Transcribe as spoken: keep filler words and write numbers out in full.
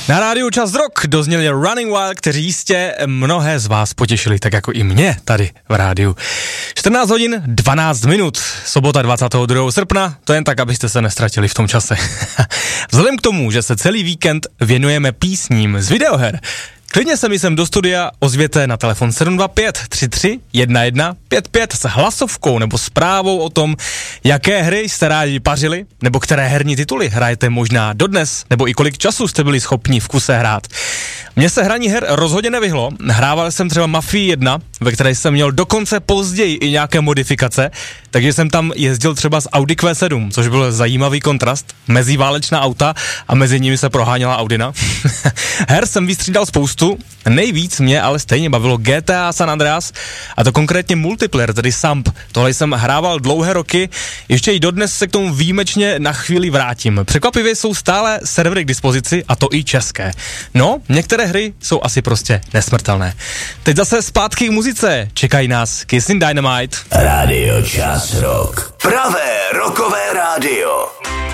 Na rádiu Čas Rock dozněli Running Wild, kteří jistě mnohé z vás potěšili, tak jako i mě tady v rádiu. čtrnáct hodin dvanáct minut, sobota dvacátého druhého srpna, to jen tak, abyste se nestratili v tom čase. Vzhledem k tomu, že se celý víkend věnujeme písním z videoher, klidně se mi sem do studia ozvěte na telefon sedm dva pět tři tři jedna jedna pět pět s hlasovkou nebo zprávou o tom, jaké hry jste rádi pařili, nebo které herní tituly hrajete možná dodnes, nebo i kolik času jste byli schopni v kuse hrát. Mně se hraní her rozhodně nevyhlo, hrával jsem třeba Mafii jedna, ve které jsem měl dokonce později i nějaké modifikace, takže jsem tam jezdil třeba s Audi Q sedm, což byl zajímavý kontrast, meziválečná auta a mezi nimi se proháněla Audina. Her jsem vystřídal spoustu, nejvíc mě ale stejně bavilo G T A San Andreas, a to konkrétně multiplayer, tedy Samp. Tohle jsem hrával dlouhé roky, ještě i dodnes se k tomu výjimečně na chvíli vrátím. Překvapivě jsou stále servery k dispozici, a to i české. No, některé hry jsou asi prostě nesmrtelné. Teď zase zpátky k muzice, čekají nás Kissing Dynamite. Rádio Čas Rock. Pravé rockové rádio.